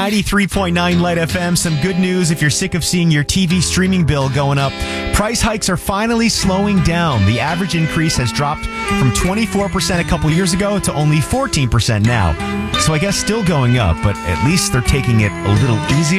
93.9 Light FM. Some good news if you're sick of seeing your TV streaming bill going up. Price hikes are finally slowing down. The average increase has dropped from 24% a couple years ago to only 14% now. So I guess still going up, but at least they're taking it a little easier.